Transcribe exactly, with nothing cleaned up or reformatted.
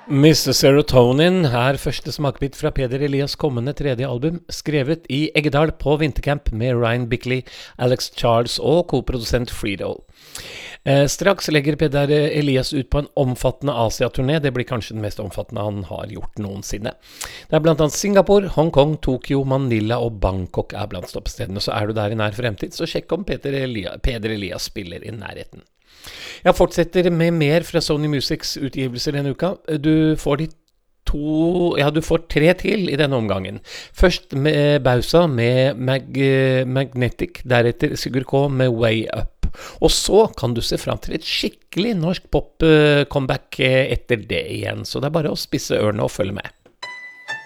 mister Serotonin er første smakbit fra Peder Elias kommende tredje album, skrevet i Eggedal på vintercamp med Ryan Bickley, Alex Charles og koprodusent Fredo. Eh, straks legger Peder Elias ut på en omfattende Asia-turné. Det blir kanskje den mest omfattende han har gjort noensinne. Det er blant annet Singapore, Hongkong, Tokyo, Manila og Bangkok er blant stoppstedene. Så er du der i nær fremtid, så sjekk om Peder Elias, Peder Elias spiller i nærheten. Jeg fortsetter med mer fra Sony Musics utgivelser denne uka. Du får de to, ja du får tre til i denne omgangen. Først med Bausa med Mag, Magnetic, deretter Sigurd K med Way Up. Og så kan du se frem til et skikkelig norsk pop-comeback etter det igjen, så det er bare å spisse ørene og følge med.